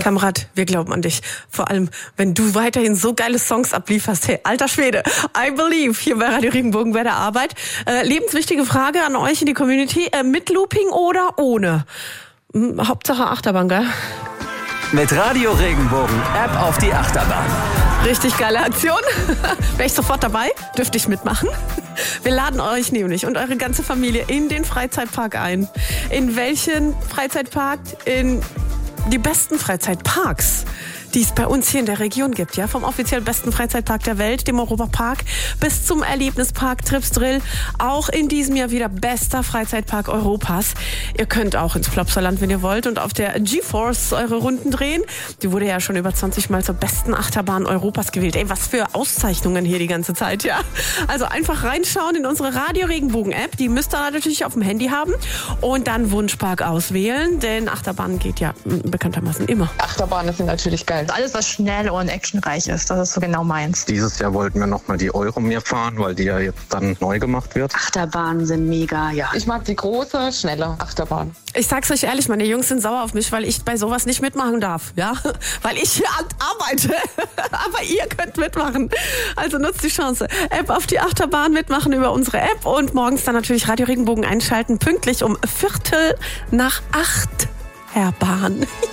Kamerad, wir glauben an dich. Vor allem, wenn du weiterhin so geile Songs ablieferst. Hey, alter Schwede, I believe, hier bei Radio Regenbogen bei der Arbeit. Lebenswichtige Frage an euch in die Community. Mit Looping oder ohne? Hauptsache Achterbahn, gell? Mit Radio Regenbogen, App auf die Achterbahn. Richtig geile Aktion. Wäre ich sofort dabei? Dürfte ich mitmachen? Wir laden euch nämlich und eure ganze Familie in den Freizeitpark ein. In welchen Freizeitpark? In die besten Freizeitparks, die es bei uns hier in der Region gibt, ja, vom offiziell besten Freizeitpark der Welt, dem Europapark, bis zum Erlebnispark Trips Drill, auch in diesem Jahr wieder bester Freizeitpark Europas. Ihr könnt auch ins Plopsaland, wenn ihr wollt, und auf der GeForce eure Runden drehen. Die wurde ja schon über 20 Mal zur besten Achterbahn Europas gewählt. Ey, was für Auszeichnungen hier die ganze Zeit, ja. Also einfach reinschauen in unsere Radio Regenbogen App, die müsst ihr natürlich auf dem Handy haben, und dann Wunschpark auswählen, denn Achterbahn geht ja bekanntermaßen immer. Achterbahnen sind natürlich geil. Alles, was schnell und actionreich ist, das ist so genau meins. Dieses Jahr wollten wir nochmal die Euromir fahren, weil die ja jetzt dann neu gemacht wird. Achterbahnen sind mega, ja. Ich mag die große, schnelle Achterbahn. Ich sag's euch ehrlich, meine Jungs sind sauer auf mich, weil ich bei sowas nicht mitmachen darf, ja? Weil ich hier arbeite. Aber ihr könnt mitmachen. Also nutzt die Chance. App auf die Achterbahn mitmachen über unsere App und morgens dann natürlich Radio Regenbogen einschalten, pünktlich um 7:45, Herr Bahn.